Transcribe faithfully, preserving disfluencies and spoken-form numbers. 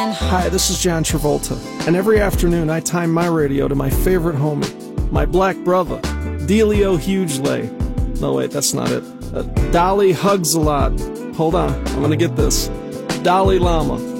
Hi, this is John Travolta, and every afternoon I time my radio to my favorite homie, my black brother, Delio Hughley. No, wait, that's not it. Uh, Dolly Hugs a Lot. Hold on, I'm gonna get this. Dalai Lama.